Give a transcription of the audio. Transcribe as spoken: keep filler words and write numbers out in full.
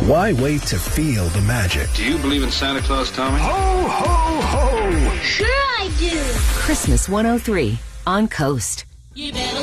Why wait to feel the magic? Do you believe in Santa Claus, Tommy? Ho, ho, ho! Sure I do. Christmas one oh three on Coast. You better